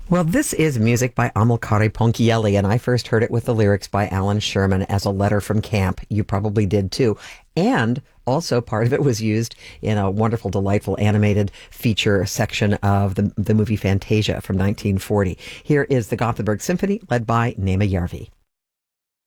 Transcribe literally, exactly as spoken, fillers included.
Well, this is music by Amilcare Ponchielli, and I first heard it with the lyrics by Alan Sherman as a letter from camp. You probably did too. And also part of it was used in a wonderful, delightful animated feature section of the, the movie Fantasia from nineteen forty. Here is the Gothenburg Symphony led by Nema Järvi.